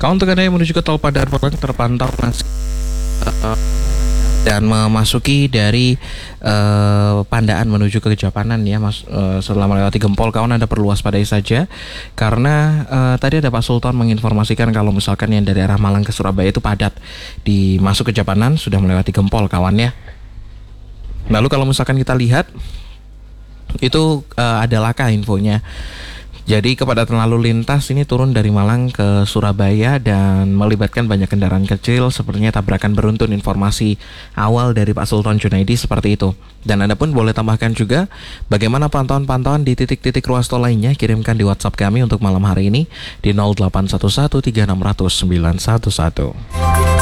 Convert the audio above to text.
Untuk Anda yang menuju ke tol Padaan Malang terpantau masih dan memasuki dari Pandaan menuju ke Kejapanan ya setelah melewati Gempol, kawan Anda perlu waspadai saja karena tadi ada Pak Sultan menginformasikan kalau misalkan yang dari arah Malang ke Surabaya itu padat di masuk Kejapanan sudah melewati Gempol kawan ya. Lalu kalau misalkan kita lihat itu ada laka infonya. Jadi kepadatan lalu lintas ini turun dari Malang ke Surabaya dan melibatkan banyak kendaraan kecil, sepertinya tabrakan beruntun. Informasi awal dari Pak Sultan Junaidi seperti itu. Dan Anda pun boleh tambahkan juga bagaimana pantauan-pantauan di titik-titik ruas tol lainnya, kirimkan di WhatsApp kami untuk malam hari ini di 0811 3600 911.